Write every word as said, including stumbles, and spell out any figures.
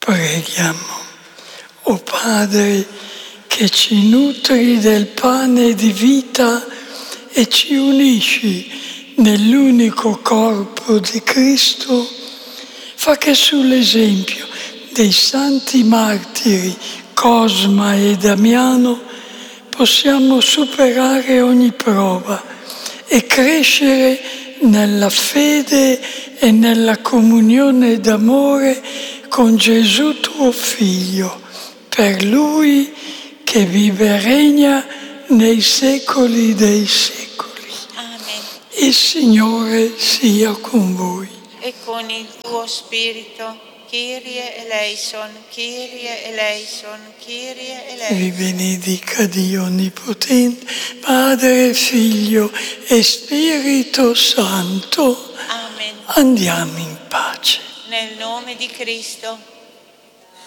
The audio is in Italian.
Preghiamo. O Padre, che ci nutri del pane di vita e ci unisci nell'unico corpo di Cristo, fa che sull'esempio dei santi martiri Cosma e Damiano possiamo superare ogni prova e crescere nella fede e nella comunione d'amore con Gesù tuo Figlio, per Lui che vive e regna nei secoli dei secoli. Amen. Il Signore sia con voi. E con il tuo spirito. Kyrie eleison, Kyrie eleison, Kyrie eleison. Vi benedica Dio Onnipotente, Padre, Figlio e Spirito Santo. Amen. Andiamo in pace. Nel nome di Cristo.